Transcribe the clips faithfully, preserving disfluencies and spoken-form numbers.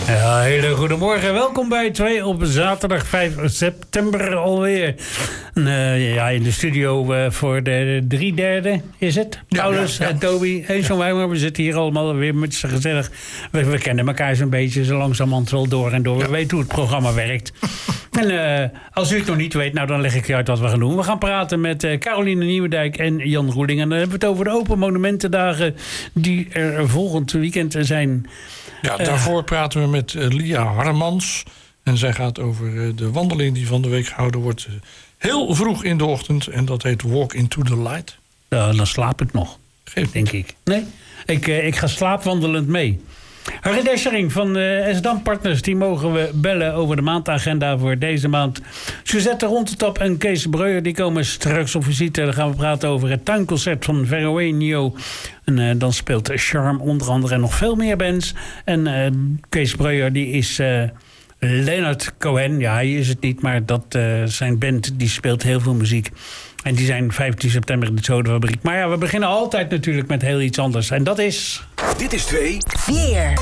Ja, hele goedemorgen. Welkom bij twee op zaterdag vijf september alweer. Uh, ja, in de studio uh, voor de drie derde is het. Ja, Paulus ja, ja. en Toby. Hey, zo'n wij, maar we zitten hier allemaal weer met z'n gezellig. We, we kennen elkaar zo'n beetje zo langzamerhand wel door en door. We ja. weten hoe het programma werkt. En uh, als u het nog niet weet, nou dan leg ik je uit wat we gaan doen. We gaan praten met uh, Caroline Nieuwendijk en Jan Roeling. En dan hebben we het over de Open Monumentendagen die er volgend weekend zijn. Ja, daarvoor uh, praten we met uh, Lia Harmans. En zij gaat over uh, de wandeling die van de week gehouden wordt. Uh, heel vroeg in de ochtend. En dat heet Walk into the Light. Uh, dan slaap ik nog, Geef denk niet. ik. Nee, ik, uh, ik ga slaapwandelend mee. René Schering van uh, Esdam Partners, die mogen we bellen over de maandagenda voor deze maand. Suzette Rontetop en Kees Breuer, die komen straks op visite. Dan gaan we praten over het tuinconcert van Veroenio. En uh, dan speelt Charm onder andere en nog veel meer bands. En uh, Kees Breuer, die is uh, Leonard Cohen. Ja, hij is het niet, maar dat uh, zijn band, die speelt heel veel muziek. En die zijn vijftien september in de Sodafabriek. Maar ja, we beginnen altijd natuurlijk met heel iets anders. En dat is... Dit is twee. Weer.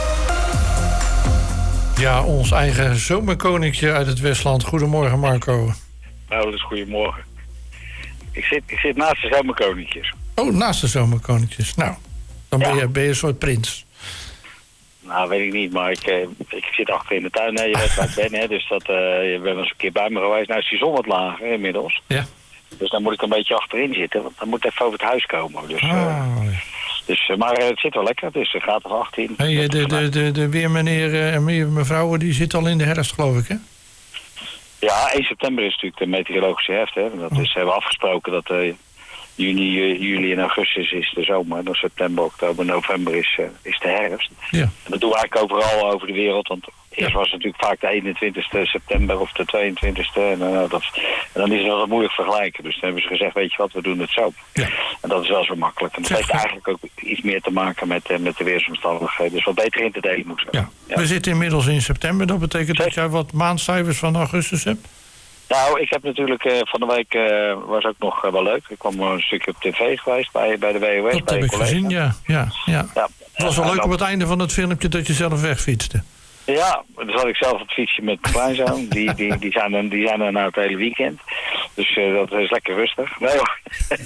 Ja, ons eigen zomerkoninkje uit het Westland. Goedemorgen, Marco. Nou, dat is goedemorgen. Ik zit, ik zit naast de zomerkoninkjes. Oh, naast de zomerkoninkjes. Nou, dan ben, ja. je, ben je een soort prins. Nou, weet ik niet, maar ik, eh, ik zit achter in de tuin. Hè. Je weet waar ik ben, hè, dus dat, uh, je bent wel eens een keer bij me geweest. Nou is die zon wat lager inmiddels. Ja. Dus dan moet ik een beetje achterin zitten, want dan moet het even over het huis komen. Dus, uh, ah. dus, uh, maar uh, het zit wel lekker, dus er gaat er achttien. Hey, de, de, de, de weermeneer en mevrouw, die zit al in de herfst, geloof ik, hè? Ja, één september is natuurlijk de meteorologische herfst, hè. Dat is, hebben we afgesproken dat uh, juni, uh, juli en augustus is de zomer. Dan september, oktober, november is, uh, is de herfst. Ja. En dat doen we eigenlijk overal over de wereld, want eerst was het natuurlijk vaak de eenentwintigste september of de tweeëntwintigste. En, uh, dat, en dan is het wel moeilijk vergelijken. Dus dan hebben ze gezegd, weet je wat, we doen het zo. Ja. En dat is wel zo makkelijk. En dat heeft eigenlijk ook iets meer te maken met, uh, met de weersomstandigheden. Dus wat beter in te delen moet zijn. Ja. Ja. We zitten inmiddels in september. Dat betekent Zeker. dat jij wat maandcijfers van augustus hebt? Nou, ik heb natuurlijk uh, van de week, uh, was ook nog uh, wel leuk. Ik kwam een stukje op tv geweest bij, bij de W O S. Dat bij heb ik collega. gezien, ja. ja, ja. ja. Het was wel en, leuk en op het einde van het filmpje dat je zelf wegfietste. Ja, dan zat ik zelf op het fietsje met mijn kleinzoon. Die, die, die, zijn er, die zijn er nou het hele weekend. Dus uh, dat is lekker rustig. Nee hoor.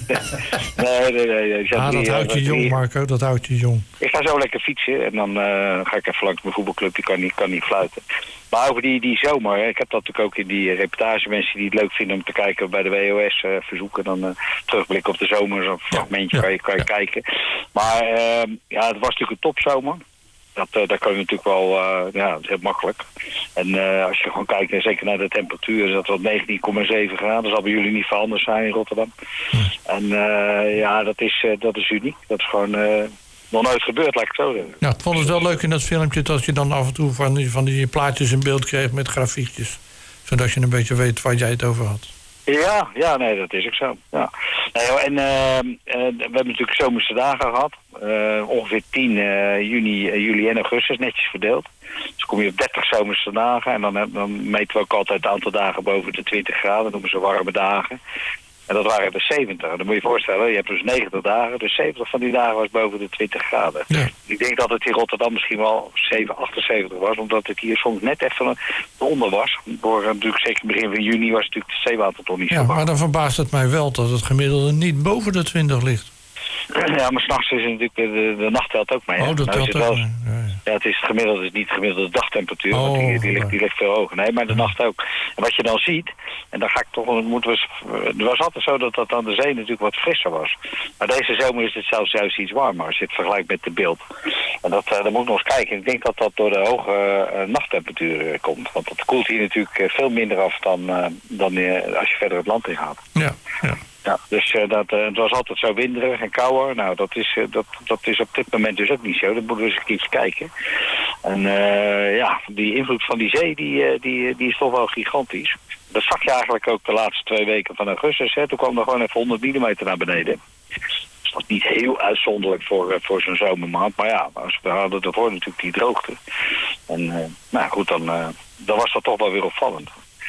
nee, nee, nee. nee. Ah, dat die, houdt je jong, Marco. Dat houdt je jong. Ik ga zo lekker fietsen en dan uh, ga ik even langs mijn voetbalclub. Die kan niet, kan niet fluiten. Maar over die, die zomer, ik heb dat natuurlijk ook in die reportage. Mensen die het leuk vinden om te kijken bij de W O S uh, verzoeken. Dan uh, terugblik op de zomer, zo'n fragmentje ja, kan je, kan je ja. kijken. Maar uh, ja, het was natuurlijk een topzomer. Dat, uh, dat kan je natuurlijk wel, uh, ja, dat is heel makkelijk. En uh, als je gewoon kijkt, en zeker naar de temperatuur, is dat wel negentien komma zeven graden. Dat zal bij jullie niet veel anders zijn in Rotterdam. Hm. En uh, ja, dat is, uh, dat is uniek. Dat is gewoon uh, nog nooit gebeurd, laat ik het zo zeggen. Ja, ik vond het wel leuk in dat filmpje dat je dan af en toe van die, van die plaatjes in beeld kreeg met grafiekjes. Zodat je een beetje weet waar jij het over had. Ja, ja, nee, dat is ook zo. Ja. Nee, en uh, uh, we hebben natuurlijk zomerse dagen gehad. Uh, ongeveer tien uh, juni, uh, juli en augustus netjes verdeeld. Dus kom je op dertig zomerse dagen. En dan, dan meten we ook altijd het aantal dagen boven de twintig graden. Dat noemen ze warme dagen. En dat waren er zeventig. Dan moet je je voorstellen, je hebt dus negentig dagen. Dus zeventig van die dagen was boven de twintig graden. Ja. Ik denk dat het in Rotterdam misschien wel zeven, achtenzeventig was. Omdat het hier soms net even onder was. Voor, natuurlijk zeker begin van juni was natuurlijk de zeewater toch niet zo Ja, warm. maar dan verbaast het mij wel dat het gemiddelde niet boven de twintig ligt. Ja, maar s'nachts is het natuurlijk, de, de nacht telt ook mee. Oh, dat nou, telt ook wel, mee. Ja, ja. ja, het is het gemiddelde, het is niet de gemiddelde dagtemperatuur, Oh, want die, die, ja. ligt, die ligt veel hoger. Nee, maar de ja. nacht ook. En wat je dan ziet, en dan ga ik toch, moeten we, het was altijd zo dat dat aan de zee natuurlijk wat frisser was. Maar deze zomer is het zelfs juist iets warmer, als je het vergelijkt met de beeld. En dat, uh, dan moet ik nog eens kijken. Ik denk dat dat door de hoge uh, nachttemperatuur uh, komt. Want dat koelt hier natuurlijk uh, veel minder af dan, uh, dan uh, als je verder het land in gaat. Ja, ja. Ja, dus uh, dat, uh, het was altijd zo winderig en kouder. Nou, dat is, uh, dat, dat is op dit moment dus ook niet zo. Dat moeten we eens een keertje kijken. En uh, ja, die invloed van die zee, die, uh, die, die is toch wel gigantisch. Dat zag je eigenlijk ook de laatste twee weken van augustus. Hè. Toen kwam er gewoon even honderd millimeter naar beneden. Dus dat is niet heel uitzonderlijk voor, uh, voor zo'n zomermaand. Maar ja, we hadden ervoor natuurlijk die droogte. En uh, nou goed, dan, uh, dan was dat toch wel weer opvallend.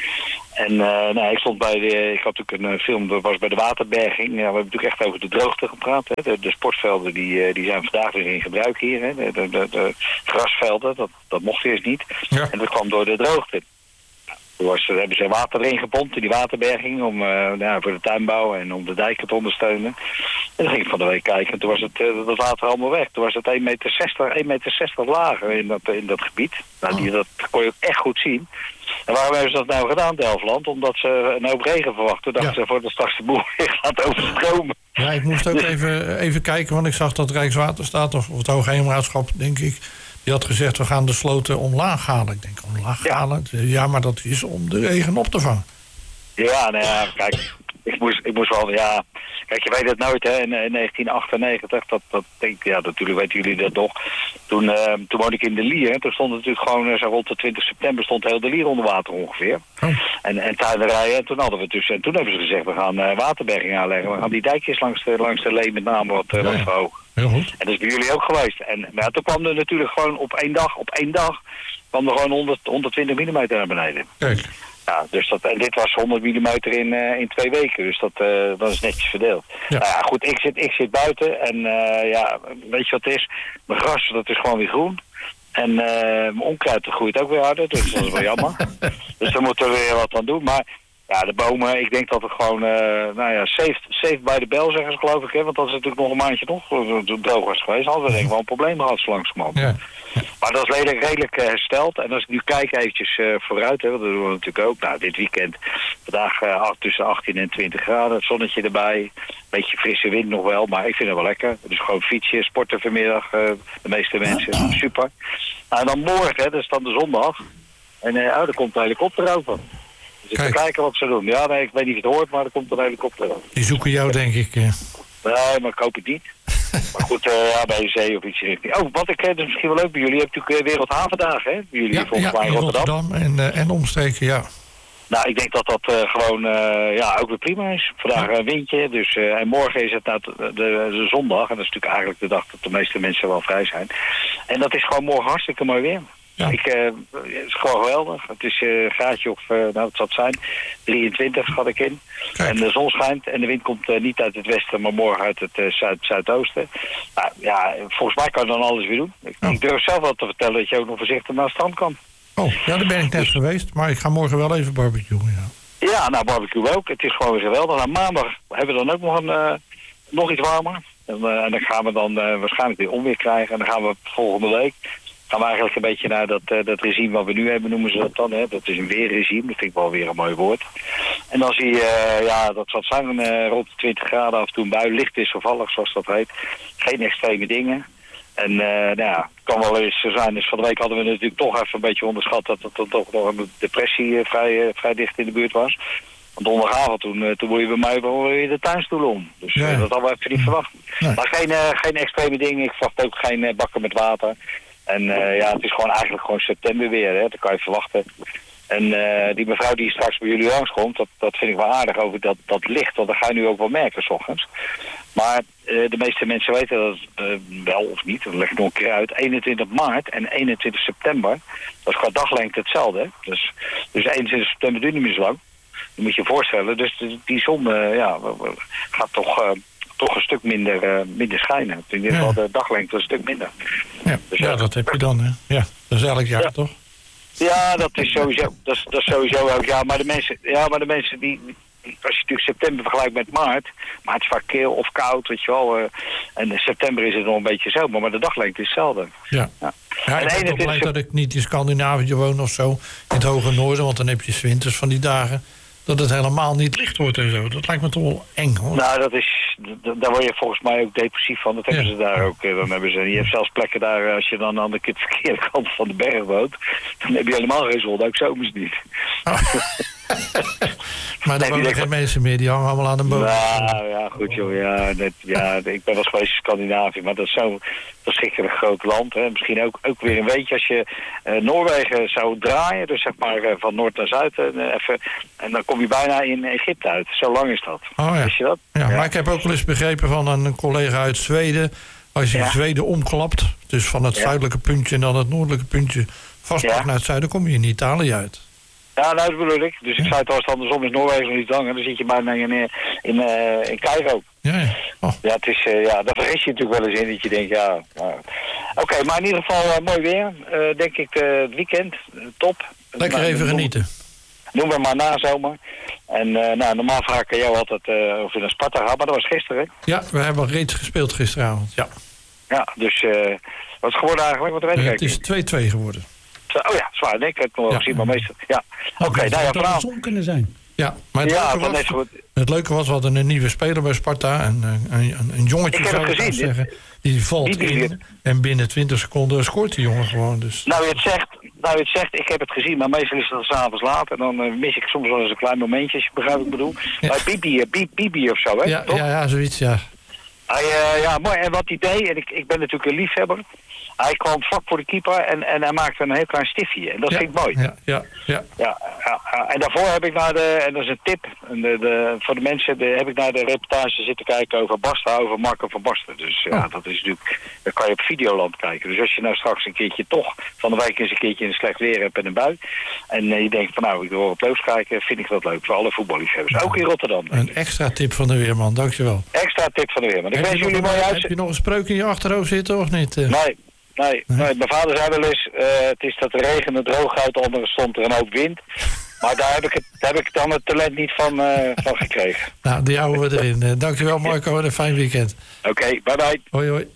En uh, nou, ik stond bij de, ik had natuurlijk een film, dat was bij de waterberging. Ja, we hebben natuurlijk echt over de droogte gepraat. Hè. De, de sportvelden die, die zijn vandaag weer in gebruik hier. Hè. De, de, de, de grasvelden. Dat, dat mocht eerst niet. Ja. En dat kwam door de droogte. Toen was, hebben ze water erin gepompt in die waterberging om, uh, nou, voor de tuinbouw en om de dijken te ondersteunen. En dan ging ik van de week kijken en toen was het, uh, dat water allemaal weg. Toen was het één meter zestig, één meter zestig lager in dat, in dat gebied. Nou, die, dat kon je ook echt goed zien. En waarom hebben ze dat nou gedaan, Delfland? Omdat ze een hoop regen verwachten. Dachten Ja. ze voordat straks de boel weer gaat overstromen. Ja, ik moest ook even, even kijken, want ik zag dat Rijkswaterstaat, of het Hoogheemraadschap, denk ik, die had gezegd, we gaan de sloten omlaag halen. Ik denk, omlaag Ja. halen? Ja, maar dat is om de regen op te vangen. Ja, nou ja, kijk, ik moest, ik moest wel, ja... Kijk, je weet het nooit, hè, in, in negentien achtennegentig, dat, dat denk ik, ja, natuurlijk weten jullie dat nog. Toen, uh, toen woonde ik in de Lier, hè, toen stond het natuurlijk gewoon, uh, zo rond de twintig september stond heel de Lier onder water ongeveer. Oh. En, en tuinderijen, en toen hadden we het dus, en toen hebben ze gezegd, we gaan uh, waterberging aanleggen, we gaan die dijkjes langs de, langs de Lee met name wat, uh, Ja, wat ja. verhogen. Heel goed. En dat is bij jullie ook geweest. En maar ja, toen kwam er natuurlijk gewoon op één dag, op één dag, kwam er gewoon honderd, honderdtwintig millimeter naar beneden. Kijk, Ja, dus dat, en dit was honderd millimeter in, uh, in twee weken, dus dat, uh, dat is netjes verdeeld. Ja. Nou ja, goed, ik zit, ik zit buiten en uh, ja, weet je wat het is? Mijn gras, dat is gewoon weer groen. En uh, mijn onkruid dat groeit ook weer harder, dus dat is wel jammer. Dus daar moeten we weer wat aan doen. Maar ja, de bomen, ik denk dat het gewoon, uh, nou ja, safe, safe bij de bel zeggen ze geloof ik, hè? Want dat is natuurlijk nog een maandje nog toen droog was geweest. Hadden we denk ik wel een probleem gehad zo langzamerhand. ja. Maar dat is redelijk, redelijk uh, hersteld. En als ik nu kijk eventjes uh, vooruit, hè, want dat doen we natuurlijk ook. Nou, dit weekend, vandaag uh, tussen achttien en twintig graden, het zonnetje erbij. Beetje frisse wind nog wel, maar ik vind het wel lekker. Dus gewoon fietsen, sporten vanmiddag, uh, de meeste mensen. Super. Nou, en dan morgen, hè, dat is dan de zondag. En uh, oh, er komt een helikopter over. Dus ik Kijk. ga kijken wat ze doen. Ja, nee, ik weet niet of je het hoort, maar er komt een helikopter over. Die zoeken jou, denk ik. eh. Nee, maar ik hoop het niet. Maar goed, uh, ja, bij de zee of iets in richting. Oh, wat ik, uh, dus misschien wel leuk bij jullie. Je hebt natuurlijk uh, Wereldhavendagen, hè? Bij jullie Ja, volgens ja, mij in in Rotterdam. Rotterdam en, uh, en omstreken, ja. Nou, ik denk dat dat uh, gewoon uh, ja, ook weer prima is. Vandaag een uh, windje, dus, uh, en morgen is het nou de, de, de zondag. En dat is natuurlijk eigenlijk de dag dat de meeste mensen wel vrij zijn. En dat is gewoon morgen hartstikke mooi weer. Ja. Ik, uh, het is gewoon geweldig. Het is uh, een graadje of, uh, nou wat zal het zijn, drieëntwintig schat ik in. Kijk. En de zon schijnt en de wind komt uh, niet uit het westen, maar morgen uit het uh, zuid zuidoosten. Nou ja, volgens mij kan je dan alles weer doen. Ik, Ja. ik durf zelf wel te vertellen dat je ook nog voorzichtig naar het strand kan. Oh, ja, daar ben ik net geweest. Maar ik ga morgen wel even barbecuen, ja. Ja, nou barbecue ook. Het is gewoon weer geweldig. Nou, maandag hebben we dan ook nog, een, uh, nog iets warmer. En, uh, en dan gaan we dan uh, waarschijnlijk weer onweer krijgen. En dan gaan we volgende week gaan we eigenlijk een beetje naar dat, uh, dat regime wat we nu hebben, noemen ze dat dan. Hè? Dat is een weerregime, dat vind ik wel weer een mooi woord. En dan zie je, uh, ja, dat zal zijn uh, rond de twintig graden, af en toe een bui, licht wisselvallig zoals dat heet. Geen extreme dingen. En uh, nou ja, het kan wel eens zo zijn. Dus van de week hadden we natuurlijk toch even een beetje onderschat dat het dan toch nog een depressie uh, vrij, uh, vrij dicht in de buurt was. Want donderdagavond toen, uh, toen word je bij mij wel weer de tuinstoel om. Dus uh, Ja. dat hadden we even niet verwacht. Nee. Maar geen, uh, geen extreme dingen. Ik verwacht ook geen uh, bakken met water. En uh, ja, het is gewoon eigenlijk gewoon september weer. Hè? Dat kan je verwachten. En uh, die mevrouw die straks bij jullie langskomt, dat, dat vind ik wel aardig over dat, dat licht. Want dat ga je nu ook wel merken, 's ochtends. Maar uh, de meeste mensen weten dat uh, wel of niet. Dat leg ik nog een keer uit. eenentwintig maart en eenentwintig september. Dat is qua daglengte hetzelfde. Hè? Dus, dus eenentwintig september duurt niet meer zo lang. Dat moet je je voorstellen. Dus die, die zon uh, ja, gaat toch, uh, toch een stuk minder, uh, minder schijnen. In ieder geval de daglengte een stuk minder. Ja, Dus, ja uh, dat heb je dan, hè. Ja, dat is elk jaar, Ja. toch? Ja, dat is sowieso, dat is, dat is sowieso ook. Ja, maar de mensen, ja, maar de mensen die, die- als je natuurlijk september vergelijkt met maart, maart is vaak kil of koud, weet je wel. Uh, en in september is het nog een beetje zomer, maar de daglengte is hetzelfde. Ja. Ja. Ja, ik En ben toch blij eenentwintig dat ik niet in Scandinavië woon of zo. In het hoge noorden, want dan heb je 's winters van die dagen dat het helemaal niet licht wordt en zo. Dat lijkt me toch wel eng, hoor. Nou, dat is, d- daar word je volgens mij ook depressief van. Dat hebben Ja. ze daar ook. eh, Dan hebben ze, je hebt zelfs plekken daar, als je dan aan de verkeerde kant van de berg woont, dan heb je helemaal geen zon, ook zomers niet. Maar er Nee, die wonen denkt- geen mensen meer, die hangen allemaal aan de boom. Nou, ja, goed joh. Ja, net, ja, ik ben wel eens geweest in Scandinavië, maar dat is zo'n verschrikkelijk groot land. Hè. Misschien ook, ook weer een beetje als je uh, Noorwegen zou draaien, dus zeg maar uh, van noord naar zuid, uh, even, en dan kom je bijna in Egypte uit. Zo lang is dat. Oh ja. Wist je dat? Ja, maar ik heb ook wel eens begrepen van een collega uit Zweden. Als je Ja. Zweden omklapt, dus van het Ja. zuidelijke puntje en dan het noordelijke puntje vastpakt Ja. naar het zuiden, kom je in Italië uit. Ja, nou, dat bedoel ik. Dus ik zei het als het andersom is Noorwegen nog niet langer. Dan zit je bijna in, in, uh, in Cairo. Ja, ja. Oh. Ja, het is, uh, ja, daar vergis je natuurlijk wel eens in dat je denkt, ja... Nou. Oké, okay, maar in ieder geval uh, mooi weer. Uh, denk ik uh, het weekend. Uh, top. Lekker maar, even noem, genieten. Noem we maar nazomer. En uh, nou, normaal vraag ik jou altijd uh, of je naar Sparta gaat, maar dat was gisteren. Ja, we hebben reeds gespeeld gisteravond, ja. Ja, dus uh, wat is geworden eigenlijk? Wat weet ik uh, het is twee-twee geworden. Oh ja, zwaar. Nee, ik heb het nog wel gezien, maar meestal... Ja, oké, okay, nou ja, vanavond... Het zou zon kunnen zijn. Ja, maar het, ja, leuke was, goed. het leuke was, we hadden een nieuwe speler bij Sparta. En, een, een, een jongetje ik zou ik gezien, zeggen. Die valt die in en binnen twintig seconden scoort die jongen gewoon. Dus. Nou, je het zegt, nou, je het zegt, ik heb het gezien, maar meestal is het s'avonds laat. En dan uh, mis ik soms wel eens een klein momentje, als je begrijpt wat ik bedoel. Ja. Bij Bibi, uh, Bibi of zo, hè? Ja, toch? ja, ja, zoiets, ja. Hij, uh, ja, mooi. En wat hij deed, en ik, ik ben natuurlijk een liefhebber. Hij kwam vlak voor de keeper en, en hij maakte een heel klein stiftje. En dat ja, vind ik mooi. Ja, ja, ja. Ja, ja, ja, en daarvoor heb ik naar de, en dat is een tip, en de, de, voor de mensen, de, heb ik naar de reportage zitten kijken over Basta, over Marco van Basten. Dus ja, oh. dat is natuurlijk, dan kan je op Videoland kijken. Dus als je nou straks een keertje toch van de wijk eens een keertje een slecht weer hebt en een bui. En uh, je denkt van nou, ik wil op Leus kijken, vind ik dat leuk. Voor alle voetballiefhebbers. Ja. Ook in Rotterdam. Een extra tip van de Weerman, dankjewel. Extra tip van de Weerman. Ik wens jullie mooi uit. Heb je nog een spreuk in je achterhoofd zitten of niet? Uh? Nee. Nee, nee, mijn vader zei wel eens, uh, het is dat de regen het droog houdt, onder stond er een hoop wind. Maar daar heb ik, het, daar heb ik dan het talent niet van, uh, van gekregen. Nou, die houden we erin. Uh, dankjewel Marco en een fijn weekend. Oké, okay, bye bye. Hoi hoi.